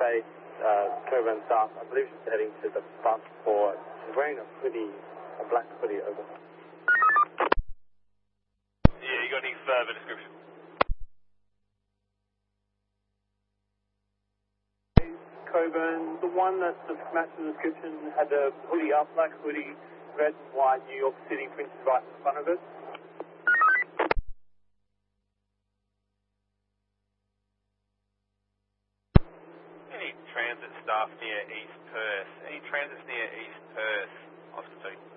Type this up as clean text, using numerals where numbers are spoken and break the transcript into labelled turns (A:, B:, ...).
A: face, Coburn South. I believe she's heading to the bus for. She's wearing a hoodie, a black hoodie over.
B: Yeah, you got any further description?
A: Coburn, the one that just matched the description had a hoodie up, black hoodie, red and white, New York City printed right in front of it.
B: Any transit staff near East Perth? Any transits near East Perth? Oscar 2.